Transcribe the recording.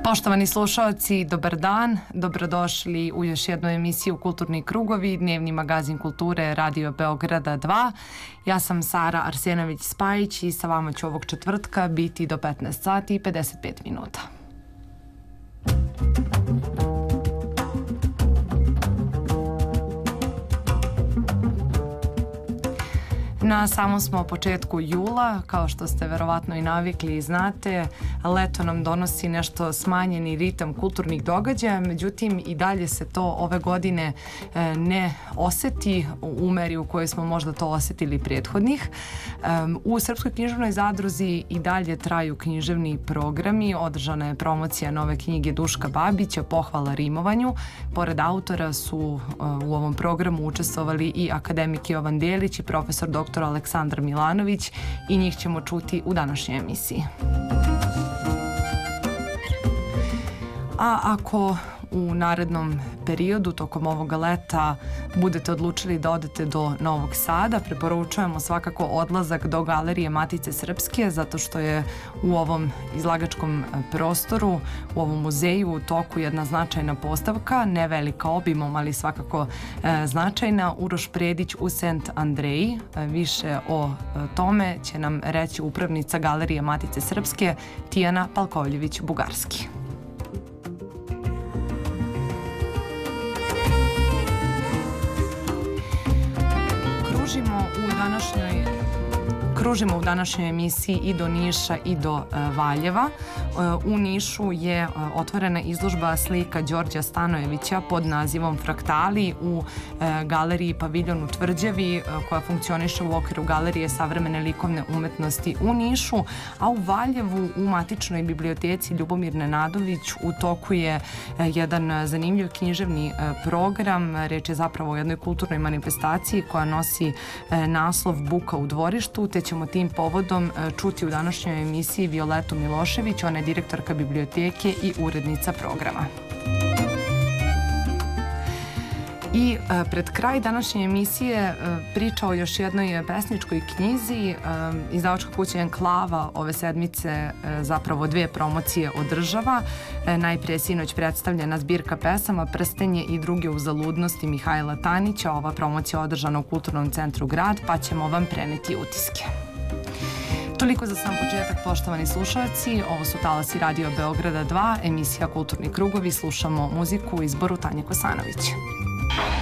Poštovani slušaoci, dobar dan, dobrodošli u još jednu emisiju Kulturni krugovi, dnevni magazin kulture Radio Beograda 2. Ja sam Sara Arsenović-Spajić i sa vama ću ovog četvrtka biti do 15 sati i 55 minuta. Na samom smo početku jula, kao što ste verovatno i navikli i znate, leto nam donosi nešto smanjeni ritam kulturnih događaja, međutim i dalje se to ove godine ne oseti u meri u kojoj smo možda to osetili prethodnih. U Srpskoj književnoj zadruzi i dalje traju književni programi, održana je promocija nove knjige Duška Babića, Pohvala rimovanju. Pored autora su u ovom programu učestvovali i akademik Jovan Delić i profesor dr. Aleksandar Milanović i njih ćemo čuti u današnjoj emisiji. A ako u narednom periodu, tokom ovoga leta, budete odlučili da odete do Novog Sada, preporučujemo svakako odlazak do Galerije Matice Srpske, zato što je u ovom izlagačkom prostoru, u ovom muzeju u toku jedna značajna postavka, ne velika obimom, ali svakako značajna, Uroš Predić u Sent Andreji. Više o tome će nam reći upravnica Galerije Matice Srpske, Tijana Palkovljević-Bugarski. Kružimo u današnjoj emisiji i do Niša i do Valjeva. U Nišu je otvorena izložba slika Đorđa Stanojevića pod nazivom Fraktali u galeriji Paviljon u Tvrđavi, koja funkcioniše u okviru Galerije savremene likovne umetnosti u Nišu, a u Valjevu u matičnoj biblioteci Ljubomir Nenadović u toku je jedan zanimljiv književni program. Reč je zapravo o jednoj kulturnoj manifestaciji koja nosi naslov Buka u dvorištu, te ćemo tim povodom čuti u današnjoj emisiji Violetu Milošević, ona je direktorka biblioteke i urednica programa. I pred kraj današnje emisije priča o još jednoj pesničkoj knjizi. Izdavačka kuća Enklava ove sedmice zapravo dve promocije održava. Najprije sinoć predstavljena zbirka pesama Prstenje i druge uzaludnosti Mihajla Tanića. Ova promocija je održana u Kulturnom centru Grad, pa ćemo vam preneti utiske. Toliko za sam početak, poštovani slušalci. Ovo su talasi Radio Beograda 2, emisija Kulturni krugovi. Slušamo muziku u izboru Tanje Kosanović.